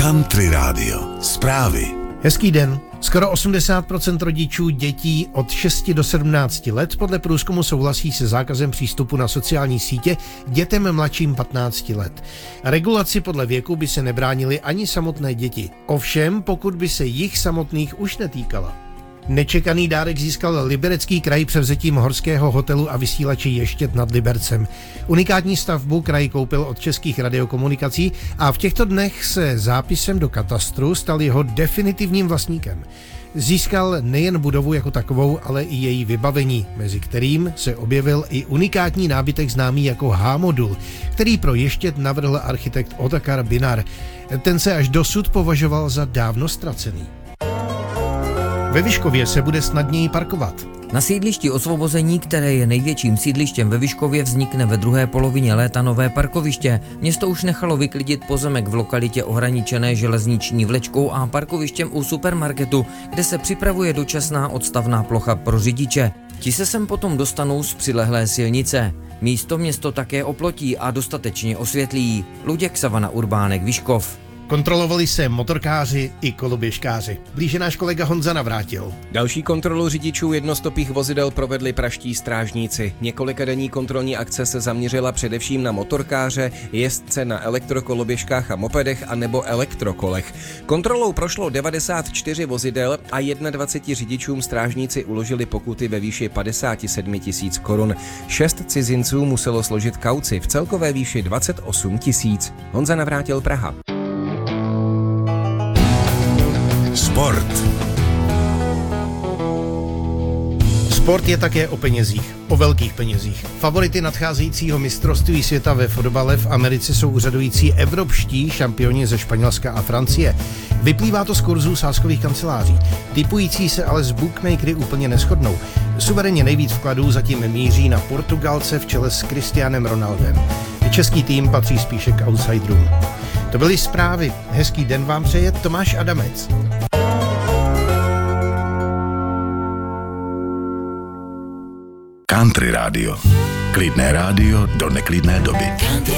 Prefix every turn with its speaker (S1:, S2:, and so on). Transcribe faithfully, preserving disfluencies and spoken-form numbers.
S1: Country Radio. Zprávy.
S2: Hezký den. Skoro osmdesát procent rodičů dětí od šesti do sedmnácti let podle průzkumu souhlasí se zákazem přístupu na sociální sítě dětem mladším patnácti let. Regulaci podle věku by se nebránily ani samotné děti. Ovšem, pokud by se jich samotných už netýkala. Nečekaný dárek získal Liberecký kraj převzetím horského hotelu a vysílače Ještěd nad Libercem. Unikátní stavbu kraj koupil od Českých radiokomunikací a v těchto dnech se zápisem do katastru stal jeho definitivním vlastníkem. Získal nejen budovu jako takovou, ale i její vybavení, mezi kterým se objevil i unikátní nábytek známý jako H-modul, který pro Ještěd navrhl architekt Otakar Binar. Ten se až dosud považoval za dávno ztracený. Ve Vyškově se bude snadněji parkovat.
S3: Na sídlišti Osvobození, které je největším sídlištěm ve Vyškově, vznikne ve druhé polovině léta nové parkoviště. Město už nechalo vyklidit pozemek v lokalitě ohraničené železniční vlečkou a parkovištěm u supermarketu, kde se připravuje dočasná odstavná plocha pro řidiče. Ti se sem potom dostanou z přilehlé silnice. Místo město také oplotí a dostatečně osvětlí. Luděk Savana Urbánek, Vyškov.
S2: Kontrolovali se motorkáři i koloběžkáři. Blíže náš kolega Honza Navrátil.
S4: Další kontrolu řidičů jednostopých vozidel provedli pražští strážníci. Několikadenní kontrolní akce se zaměřila především na motorkáře, jezdce na elektrokoloběžkách a mopedech a nebo elektrokolech. Kontrolou prošlo devadesát čtyři vozidel a dvacet jedna řidičům strážníci uložili pokuty ve výši padesát sedm tisíc korun. Šest cizinců muselo složit kauci v celkové výši dvacet osm tisíc. Honza Navrátil, Praha.
S1: Sport.
S2: Sport je také o penězích, o velkých penězích. Favority nadcházejícího mistrovství světa ve fotbale v Americe jsou úřadující evropští šampioni ze Španělska a Francie. Vyplývá to z kurzů sázkových kanceláří. Tipující se ale s bookmakery úplně neshodnou. Suverénně nejvíc vkladů zatím míří na Portugalce v čele s Cristianem Ronaldem. Český tým patří spíše k outsiderům. To byly zprávy. Hezký den vám přeje Tomáš Adamec.
S1: Country Radio. Klidné rádio do neklidné doby.